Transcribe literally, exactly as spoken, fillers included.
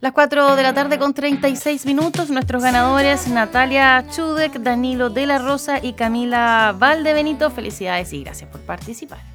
Las cuatro de la tarde con treinta y seis minutos, nuestros ganadores Natalia Chudek, Danilo de la Rosa y Camila Valdebenito. Felicidades y gracias por participar.